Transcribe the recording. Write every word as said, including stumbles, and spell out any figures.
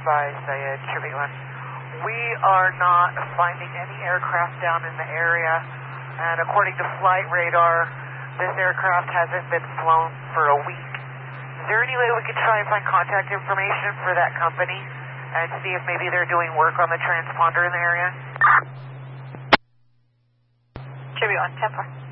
by Syed Tribute one. We are not finding any aircraft down in the area, and according to flight radar, this aircraft hasn't been flown for a week. Is there any way we could try and find contact information for that company and see if maybe they're doing work on the transponder in the area? Tribute one, ten four.